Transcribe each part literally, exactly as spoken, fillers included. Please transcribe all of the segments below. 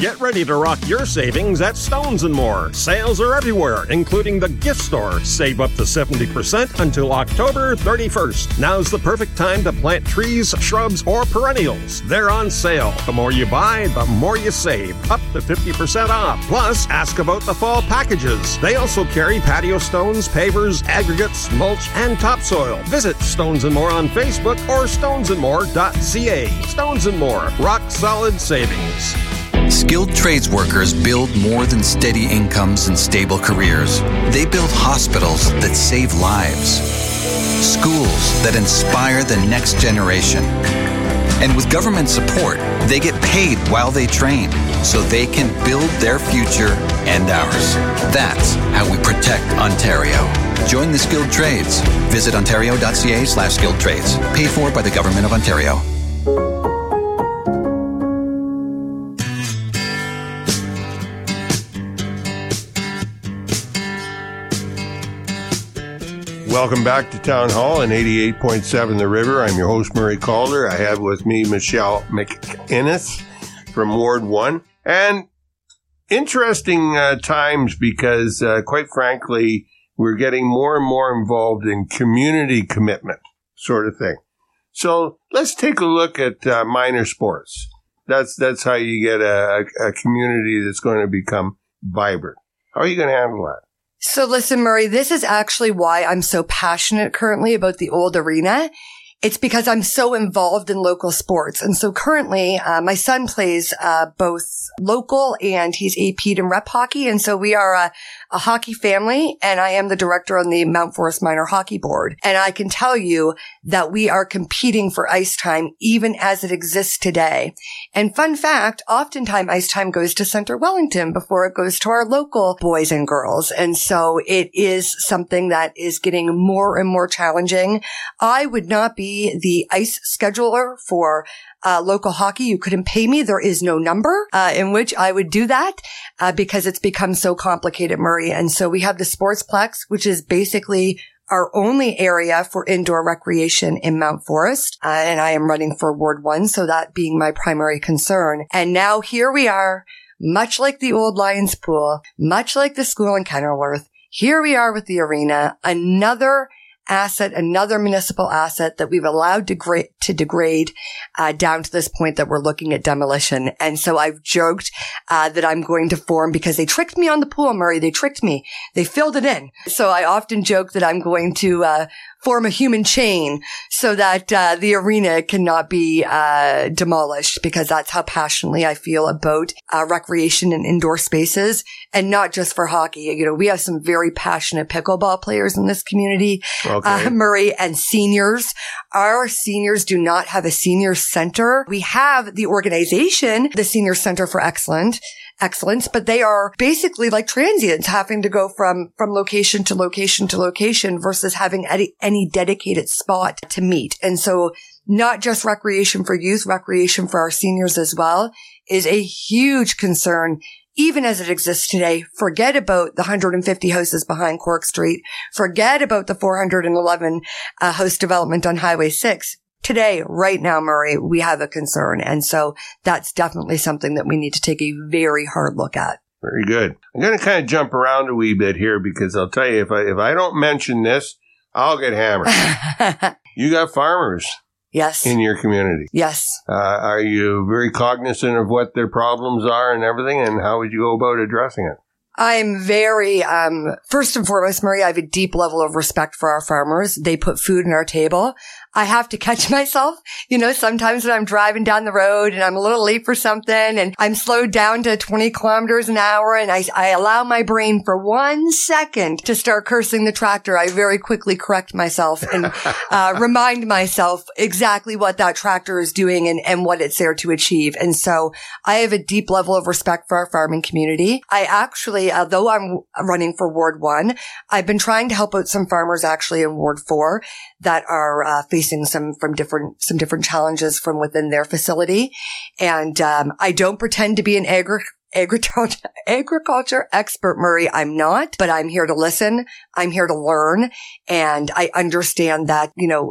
Get ready to rock your savings at Stones and More. Sales are everywhere, including the gift store. Save up to seventy percent until October thirty-first. Now's the perfect time to plant trees, shrubs, or perennials. They're on sale. The more you buy, the more you save. Up to fifty percent off. Plus, ask about the fall packages. They also carry patio stones, pavers, aggregates, mulch, and topsoil. Visit Stones and More on Facebook or stones and more dot c a. Stones and More. Rock solid savings. Skilled trades workers build more than steady incomes and stable careers. They build hospitals that save lives, schools that inspire the next generation. And with government support, they get paid while they train so they can build their future and ours. That's how we protect Ontario. Join the skilled trades. Visit ontario dot c a slash skilled trades. Paid for by the Government of Ontario. Welcome back to Town Hall on eighty-eight point seven The River. I'm your host, Murray Calder. I have with me Michelle McInnes from Ward one. And interesting uh, times because, uh, quite frankly, we're getting more and more involved in community commitment sort of thing. So let's take a look at uh, minor sports. That's that's how you get a, a community that's going to become vibrant. How are you going to handle that? So listen, Murray, this is actually why I'm so passionate currently about the old arena. It's because I'm so involved in local sports. And so currently, uh, my son plays uh, both local and he's A P'd in rep hockey. And so we are a, a hockey family, and I am the director on the Mount Forest Minor Hockey Board. And I can tell you that we are competing for ice time even as it exists today. And fun fact, oftentimes ice time goes to Centre Wellington before it goes to our local boys and girls. And so it is something that is getting more and more challenging. I would not be the ice scheduler for uh, local hockey. You couldn't pay me. There is no number uh, in which I would do that uh, because it's become so complicated, Murray. And so we have the Sportsplex, which is basically our only area for indoor recreation in Mount Forest. Uh, and I am running for Ward one, so that being my primary concern. And now here we are, much like the old Lions Pool, much like the school in Kenilworth. Here we are with the arena, another asset, another municipal asset that we've allowed degra- to degrade uh, down to this point that we're looking at demolition. And so I've joked uh, that I'm going to form, because they tricked me on the pool, Murray. They tricked me. They filled it in. So I often joke that I'm going to uh, form a human chain so that uh, the arena cannot be uh, demolished, because that's how passionately I feel about uh, recreation and indoor spaces, and not just for hockey. You know, we have some very passionate pickleball players in this community. Okay. Uh, Murray, and seniors. Our seniors do not have a senior center. We have the organization, the Senior Center for Excellence, excellence, but they are basically like transients, having to go from, from location to location to location versus having any, any dedicated spot to meet. And so not just recreation for youth, recreation for our seniors as well is a huge concern. Even as it exists today, forget about the one hundred fifty houses behind Cork Street. Forget about the four hundred eleven uh, house development on Highway six. Today, right now, Murray, we have a concern. And so that's definitely something that we need to take a very hard look at. Very good. I'm going to kind of jump around a wee bit here, because I'll tell you, if I, if I don't mention this, I'll get hammered. You got farmers. Yes. In your community. Yes. Uh, are you very cognizant of what their problems are and everything, and how would you go about addressing it? I'm very, um, first and foremost, Murray, I have a deep level of respect for our farmers. They put food on our table. I have to catch myself. You know, sometimes when I'm driving down the road and I'm a little late for something and I'm slowed down to twenty kilometers an hour and I, I allow my brain for one second to start cursing the tractor, I very quickly correct myself and uh, remind myself exactly what that tractor is doing and, and what it's there to achieve. And so I have a deep level of respect for our farming community. I actually, although I'm running for Ward one, I've been trying to help out some farmers actually in Ward four that are uh, facing some from different some different challenges from within their facility. And um, I don't pretend to be an agri- agriculture agriculture expert, Murray. I'm not, but I'm here to listen. I'm here to learn, and I understand that, you know,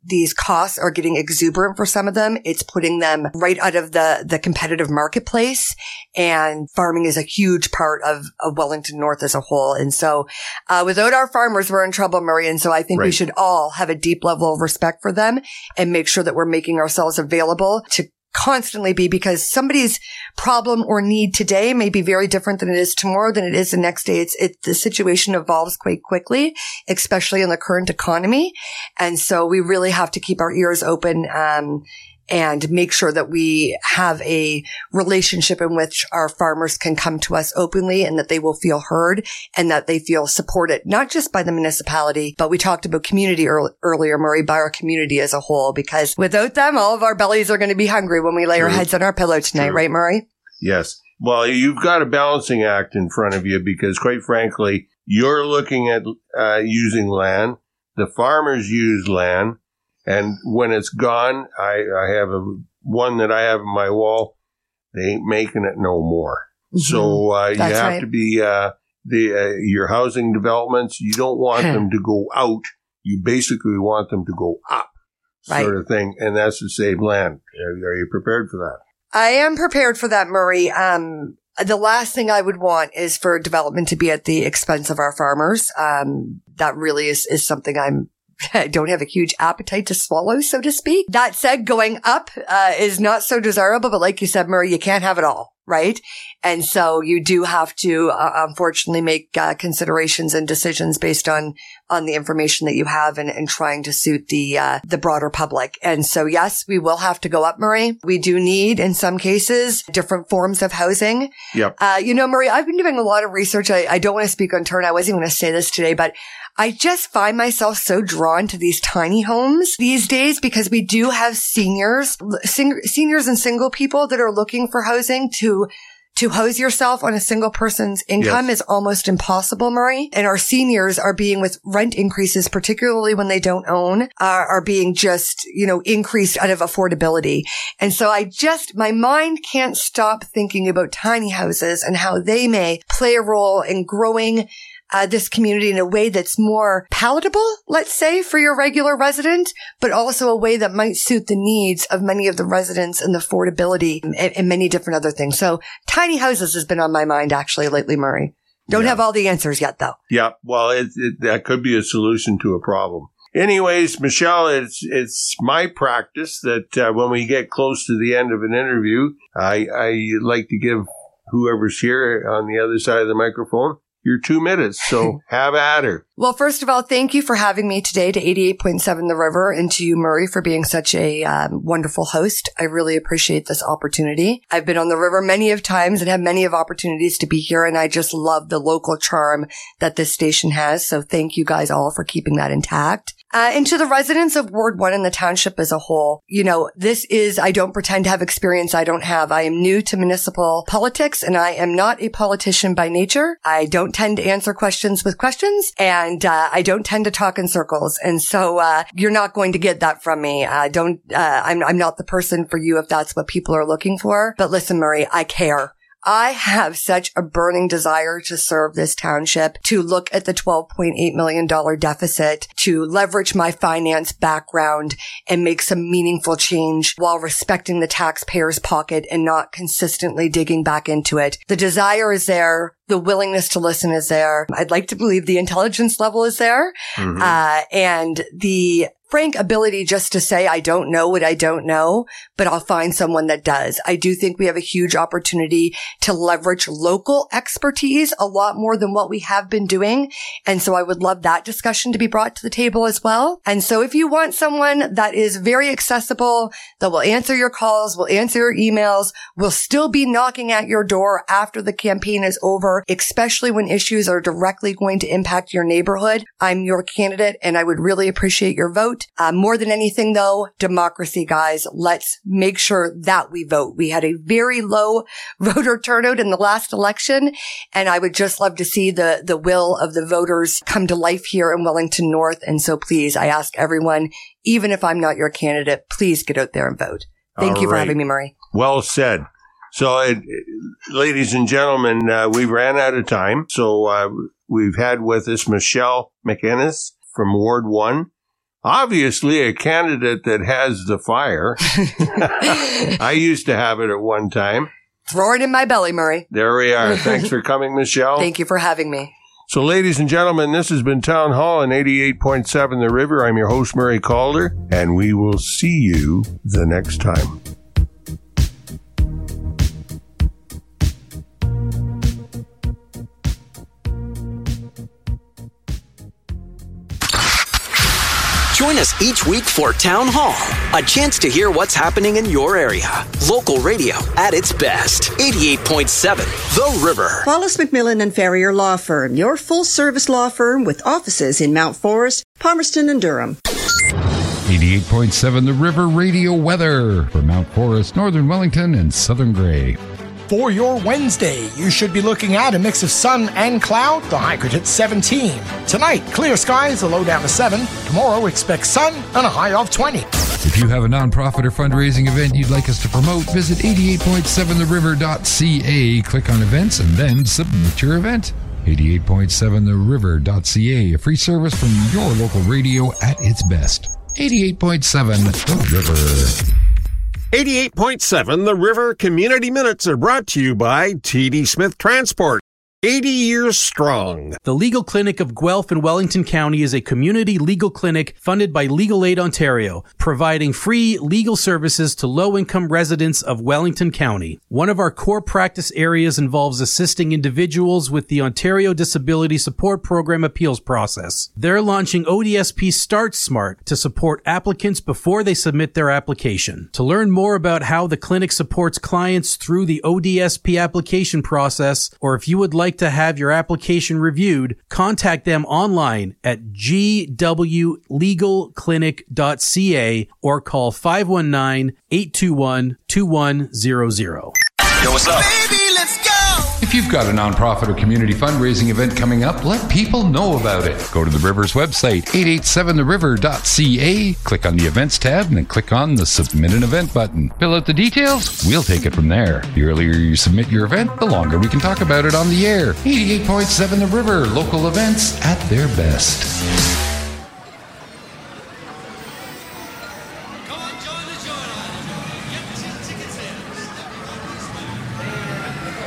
these costs are getting exuberant for some of them. It's putting them right out of the, the competitive marketplace. And farming is a huge part of, of Wellington North as a whole. And so, uh, without our farmers, we're in trouble, Murray. And so I think right. we should all have a deep level of respect for them and make sure that we're making ourselves available to constantly be, because somebody's problem or need today may be very different than it is tomorrow, than it is the next day. It's, it, the situation evolves quite quickly, especially in the current economy. And so we really have to keep our ears open, um, and make sure that we have a relationship in which our farmers can come to us openly and that they will feel heard and that they feel supported, not just by the municipality, but we talked about community earl- earlier, Murray, by our community as a whole, because without them, all of our bellies are going to be hungry when we lay True. Our heads on our pillow tonight, True. Right, Murray? Yes. Well, you've got a balancing act in front of you because, quite frankly, you're looking at uh, using land. The farmers use land. And when it's gone, I, I have a one that I have on my wall. They ain't making it no more. Mm-hmm. So uh, you have right. to be uh, the uh, your housing developments. You don't want them to go out. You basically want them to go up, right. sort of thing. And that's to save land. Are, are you prepared for that? I am prepared for that, Murray. Um, the last thing I would want is for development to be at the expense of our farmers. Um, that really is is something I'm. I don't have a huge appetite to swallow, so to speak. That said, going up uh, is not so desirable, but like you said, Murray, you can't have it all, right? And so you do have to, uh, unfortunately, make uh, considerations and decisions based on on the information that you have and, and trying to suit the uh, the broader public. And so, yes, we will have to go up, Murray. We do need, in some cases, different forms of housing. Yep. Uh, you know, Murray, I've been doing a lot of research. I, I don't want to speak on turn. I wasn't going to say this today, but I just find myself so drawn to these tiny homes these days because we do have seniors, sing, seniors and single people that are looking for housing. To to house yourself on a single person's income yes. is almost impossible, Murray. And our seniors are being, with rent increases, particularly when they don't own, are, are being just, you know, increased out of affordability. And so I just, my mind can't stop thinking about tiny houses and how they may play a role in growing Uh, this community in a way that's more palatable, let's say, for your regular resident, but also a way that might suit the needs of many of the residents and the affordability and, and many different other things. So tiny houses has been on my mind actually lately, Murray. Don't yeah. have all the answers yet, though. Yeah, well, it, it, that could be a solution to a problem. Anyways, Michelle, it's it's my practice that uh, when we get close to the end of an interview, I, I like to give whoever's here on the other side of the microphone your two minutes, so have at her. Well, first of all, thank you for having me today to eighty-eight point seven The River, and to you, Murray, for being such a um, wonderful host. I really appreciate this opportunity. I've been on the river many of times and have many of opportunities to be here, and I just love the local charm that this station has. So thank you guys all for keeping that intact. Uh, and to the residents of Ward one and the township as a whole, you know, this is, I don't pretend to have experience I don't have. I am new to municipal politics and I am not a politician by nature. I don't tend to answer questions with questions and, uh, I don't tend to talk in circles. And so, uh, you're not going to get that from me. I uh, don't, uh, I'm, I'm not the person for you if that's what people are looking for. But listen, Murray, I care. I have such a burning desire to serve this township, to look at the twelve point eight million dollars deficit, to leverage my finance background and make some meaningful change while respecting the taxpayer's pocket and not consistently digging back into it. The desire is there. The willingness to listen is there. I'd like to believe the intelligence level is there. Mm-hmm. Uh, and the frank ability just to say, I don't know what I don't know, but I'll find someone that does. I do think we have a huge opportunity to leverage local expertise a lot more than what we have been doing. And so I would love that discussion to be brought to the table as well. And so if you want someone that is very accessible, that will answer your calls, will answer your emails, will still be knocking at your door after the campaign is over, especially when issues are directly going to impact your neighborhood, I'm your candidate and I would really appreciate your vote. Uh, more than anything, though, democracy, guys. Let's make sure that we vote. We had a very low voter turnout in the last election, and I would just love to see the, the will of the voters come to life here in Wellington North. And so please, I ask everyone, even if I'm not your candidate, please get out there and vote. Thank All you for right. having me, Murray. Well said. So, uh, ladies and gentlemen, uh, we ran out of time. So uh, we've had with us Michelle McInnes from Ward one. obviously a candidate that has the fire. I used to have it at one time. Throw it in my belly, Murray. There we are. Thanks for coming, Michelle. Thank you for having me. So, ladies and gentlemen, this has been Town Hall on eighty-eight point seven The River. I'm your host, Murray Calder, and we will see you the next time. Join us each week for Town Hall, a chance to hear what's happening in your area. Local radio at its best. eighty-eight point seven The River. Wallace McMillan and Ferrier Law Firm, your full-service law firm with offices in Mount Forest, Palmerston, and Durham. eighty-eight point seven The River radio weather for Mount Forest, Northern Wellington, and Southern Grey. For your Wednesday, you should be looking at a mix of sun and cloud. The high could hit seventeen. Tonight, clear skies, a low down to seven. Tomorrow, expect sun and a high of twenty. If you have a nonprofit or fundraising event you'd like us to promote, visit eighty-eight point seven the river dot c a, click on events, and then submit your event. eighty-eight point seven the river dot c a, a free service from your local radio at its best. eighty-eight point seven The River. eighty-eight point seven The River Community Minutes are brought to you by T D Smith Transport. eighty years strong. The Legal Clinic of Guelph and Wellington County is a community legal clinic funded by Legal Aid Ontario, providing free legal services to low-income residents of Wellington County. One of our core practice areas involves assisting individuals with the Ontario Disability Support Program appeals process. They're launching O D S P Start Smart to support applicants before they submit their application. To learn more about how the clinic supports clients through the O D S P application process, or if you would like to have your application reviewed, contact them online at g w legal clinic dot c a or call five one nine, eight two one, two one zero zero. Yo, what's up? Baby, let's go! If you've got a nonprofit or community fundraising event coming up, let people know about it. Go to the River's website, eight eight seven the river dot c a, click on the Events tab, and then click on the Submit an Event button. Fill out the details, we'll take it from there. The earlier you submit your event, the longer we can talk about it on the air. eighty-eight point seven The River, local events at their best.